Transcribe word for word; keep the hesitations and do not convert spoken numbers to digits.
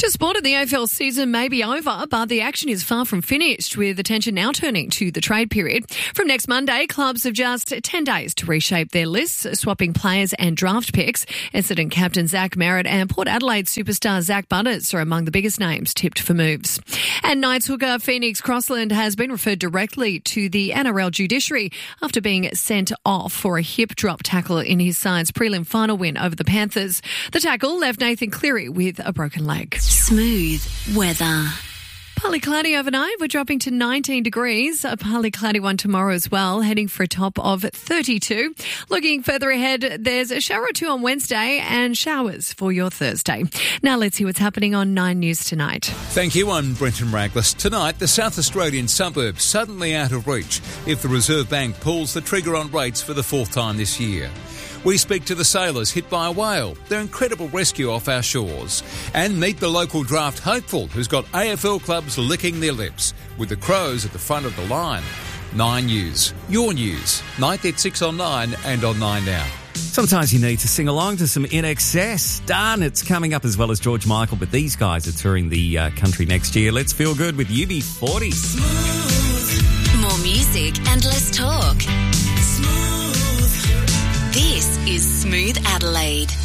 To sport, the A F L season may be over, but the action is far from finished, with attention now turning to the trade period. From next Monday, clubs have just ten days to reshape their lists, swapping players and draft picks. Essendon captain Zach Merritt and Port Adelaide superstar Zach Butters are among the biggest names tipped for moves. And Knights hooker Phoenix Crossland has been referred directly to the N R L judiciary after being sent off for a hip drop tackle in his side's prelim final win over the Panthers. The tackle left Nathan Cleary with a broken leg. Smooth weather. Partly cloudy overnight. We're dropping to nineteen degrees. A partly cloudy one tomorrow as well, heading for a top of thirty-two. Looking further ahead, there's a shower or two on Wednesday and showers for your Thursday. Now let's see what's happening on Nine News tonight. Thank you. I'm Brenton Raglas. Tonight, the South Australian suburbs suddenly out of reach if the Reserve Bank pulls the trigger on rates for the fourth time this year. We speak to the sailors hit by a whale, their incredible rescue off our shores, and meet the local draft hopeful who's got A F L clubs licking their lips, with the Crows at the front of the line. Nine News, your news, night at six on Nine and on Nine Now. Sometimes you need to sing along to some In Excess. Done. It's coming up as well as George Michael, but these guys are touring the uh, country next year. Let's feel good with U B forty. Smooth. More music and less talk. Smooth. This is Smooth Adelaide.